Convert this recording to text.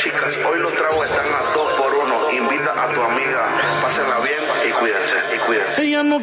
chicas. Hoy los tragos están a 2 por 1. Invita a tu amiga, pásenla bien y cuídense. Ella no